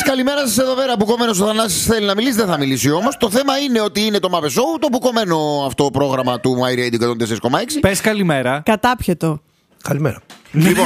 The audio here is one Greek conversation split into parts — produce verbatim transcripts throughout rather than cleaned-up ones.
καλημέρα σας εδώ πέρα. Μπουκωμένος ο Θανάσης θέλει να μιλήσει, δεν θα μιλήσει όμως. Το θέμα είναι ότι είναι το Muppet Show, το μπουκωμένο αυτό πρόγραμμα του My Radio εκατόν τέσσερα κόμμα έξι. Πες καλημέρα. Κατάπιετο. Καλημέρα. Λοιπόν.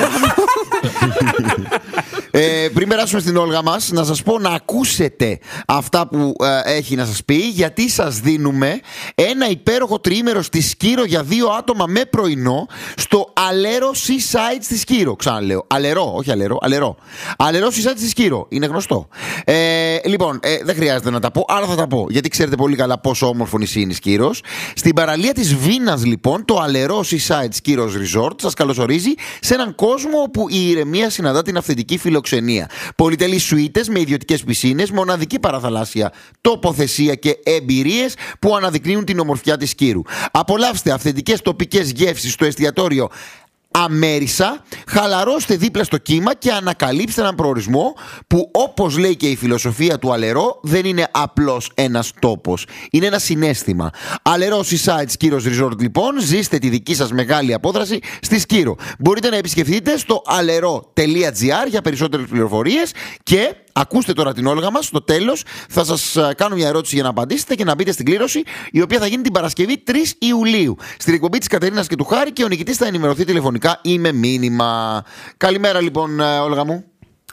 Ε, πριν περάσουμε στην Όλγα μας, να σας πω να ακούσετε αυτά που ε, έχει να σας πει, γιατί σας δίνουμε ένα υπέροχο τριήμερο στη Σκύρο για δύο άτομα με πρωινό στο Αλέρο Seaside στη Σκύρο. Ξαναλέω, Αλερό, όχι Αλερό, Αλερό. Αλερό Seaside στη Σκύρο, είναι γνωστό. Ε, λοιπόν, ε, δεν χρειάζεται να τα πω, αλλά θα τα πω, γιατί ξέρετε πολύ καλά πόσο όμορφο νησί είναι η Σκύρος. Στην παραλία της Βίνας, λοιπόν, το Αλερό Seaside Σκύρος Resort σας καλωσορίζει σε έναν κόσμο όπου η ηρεμία συναντά την αυθεντική φιλοξενία. Πολυτελείς σουίτες με ιδιωτικές πισίνες, μοναδική παραθαλάσσια τοποθεσία και εμπειρίες που αναδεικνύουν την ομορφιά της Σκύρου. Απολαύστε αυθεντικές τοπικές γεύσεις στο εστιατόριο Αμέρισα, χαλαρώστε δίπλα στο κύμα και ανακαλύψτε έναν προορισμό που, όπως λέει και η φιλοσοφία του Αλερό, δεν είναι απλώς ένας τόπος, είναι ένα συναίσθημα. Αλερό Seaside Σκύρος Resort, λοιπόν, ζήστε τη δική σας μεγάλη απόδραση στη Σκύρο. Μπορείτε να επισκεφτείτε στο αλερό τελεία τζι άρ για περισσότερες πληροφορίες και ακούστε τώρα την Όλγα μας. Στο τέλος θα σας κάνω μια ερώτηση για να απαντήσετε και να μπείτε στην κλήρωση, η οποία θα γίνει την Παρασκευή τρεις Ιουλίου στην εκπομπή της Κατερίνας και του Χάρη, και ο νικητής θα ενημερωθεί τηλεφωνικά ή με μήνυμα. Καλημέρα λοιπόν, Όλγα μου.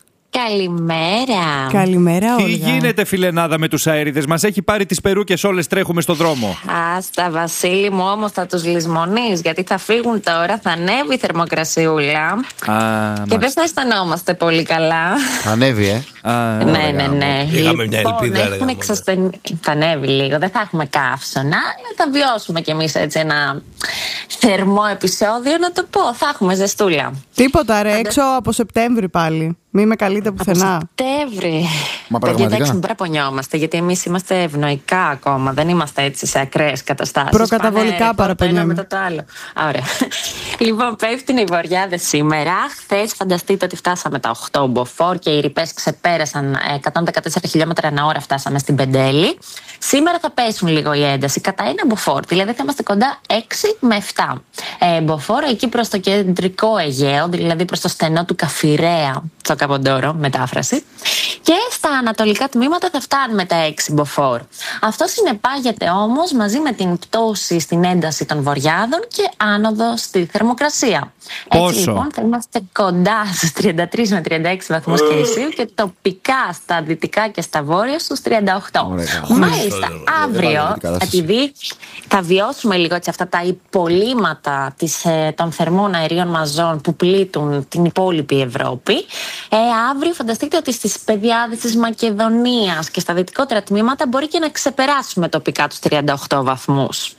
Καλημέρα. Καλημέρα, Όλγα. Τι γίνεται, φιλενάδα, με τους αέριδες? Μας έχει πάρει τις περούκες όλες, τρέχουμε στο δρόμο. Άστα, Βασίλη μου, όμως θα τους λησμονείς, γιατί θα φύγουν τώρα, θα ανέβει η θερμοκρασιούλα. Α, και μας... δεν θα αισθανόμαστε πολύ καλά. Ανέβει, ε. Α, ναι, ναι, ναι. Είχαμε μια ελπίδα, λοιπόν, έχουν εξασθεν... Θα ανέβει λίγο, δεν θα έχουμε καύσωνα, αλλά θα βιώσουμε κι εμείς έτσι ένα θερμό επεισόδιο, να το πω. Θα έχουμε ζεστούλα. Τίποτα, ρε, έξω από Σεπτέμβρη πάλι. Μη με καλείτε πουθενά. Σεπτέμβρη. Μα Παιδιά, εντάξει, πραγματικά. μην παραπονιόμαστε, γιατί εμείς είμαστε ευνοϊκά ακόμα. Δεν είμαστε έτσι σε ακραίες καταστάσεις. Προκαταβολικά παραπονιέμαι. Μετά το άλλο. Ωραία. Λοιπόν, πέφτουν οι βοριάδες σήμερα. Χθες φανταστείτε ότι φτάσαμε τα οκτώ μποφόρ και οι ρηπές ξεπέρασαν εκατόν δεκατέσσερα χιλιόμετρα ανά ώρα, φτάσαμε στην Πεντέλη. Σήμερα θα πέσουν λίγο η ένταση κατά ένα μποφόρ, δηλαδή θα είμαστε κοντά έξι με επτά. Ε, μποφόρ εκεί προς το κεντρικό Αιγαίο, δηλαδή προς το στενό του Καφιρέα, στο Καποντόρο, μετάφραση. Και στα ανατολικά τμήματα θα φτάνουμε τα έξι μποφόρ. Αυτό συνεπάγεται όμως μαζί με την πτώση στην ένταση των βοριάδων και άνοδο στη θερμοκρασία. Πόσο? Έτσι λοιπόν θα είμαστε κοντά στους τριάντα τρεις με τριάντα έξι βαθμούς Κελσίου και τοπικά στα δυτικά και στα βόρεια στους τριάντα οκτώ. Μάλιστα, αύριο, επειδή θα βιώσουμε λίγο έτσι αυτά τα υπολείμματα της, ε, των θερμών αερίων μαζών που πλήττουν την υπόλοιπη Ευρώπη, ε, αύριο φανταστείτε ότι στις πεδιάδες της Μακεδονίας και στα δυτικότερα τμήματα μπορεί και να ξεπεράσουμε τοπικά τους τριάντα οκτώ βαθμούς.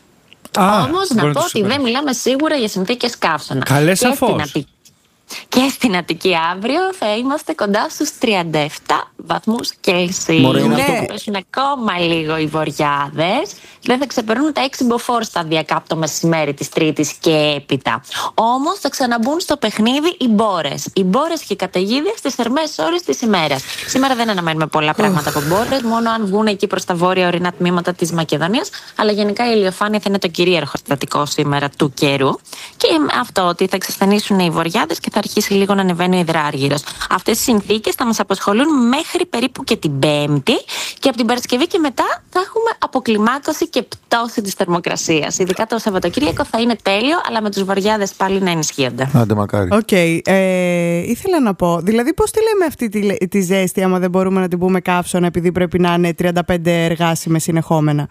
Όμως να πω ότι δεν μιλάμε σίγουρα για συνθήκες καύσωνα. Καλέ, και σαφώς. στην Αττική, και στην Αττική αύριο θα είμαστε κοντά στους τριάντα επτά βαθμούς Κελσίου. Μωρέ, είναι αυτό Ναι. που- Πέσουν ακόμα λίγο οι βοριάδες. Δεν θα ξεπερνούν τα έξι μποφόρ σταδιακά από το μεσημέρι της Τρίτης και έπειτα. Όμως θα ξαναμπούν στο παιχνίδι οι μπόρες. Οι μπόρες και οι καταιγίδες στις θερμές ώρες της ημέρας. Σήμερα δεν αναμένουμε πολλά πράγματα από μπόρες, μόνο αν βγουν εκεί προς τα βόρεια ορεινά τμήματα της Μακεδονίας. Αλλά γενικά η ηλιοφάνεια θα είναι το κυρίαρχο στατικό σήμερα του καιρού. Και αυτό ότι θα εξασθενήσουν οι βοριάδες και θα αρχίσει λίγο να ανεβαίνει ο υδράργυρος. Αυτές οι συνθήκες θα μας απασχολούν μέχρι περίπου και την Πέμπτη, και από την Παρασκευή και μετά θα έχουμε αποκλιμάκωση και πτώση της θερμοκρασίας. Ειδικά το Σαββατοκύριακο θα είναι τέλειο, αλλά με τους βοριάδες πάλι να ενισχύονται. Άντε μακάρι. Οκ. Okay, ε, ήθελα να πω, δηλαδή πώς τη λέμε αυτή τη, τη ζέστη, άμα δεν μπορούμε να την πούμε καύσωνα, επειδή πρέπει να είναι τριάντα πέντε εργάσιμες συνεχόμενα.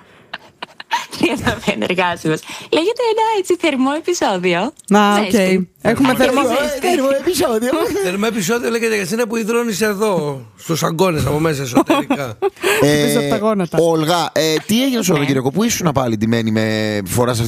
τριάντα πέντε εργάσιμες. Λέγεται ένα έτσι θερμό επεισόδιο. Να, οκ. Ζέστη. Έχουμε θερμό. Θερμό επεισόδιο. Θερμό επεισόδιο λέγεται για σένα που υδρώνεις εδώ, στους αγκώνες από μέσα εσωτερικά. Πίσω από τα γόνατα. Όλγα, ε, τι έγινε στο Σαββατοκύριακο, πού ήσουν πάλι ντυμένη με φοράς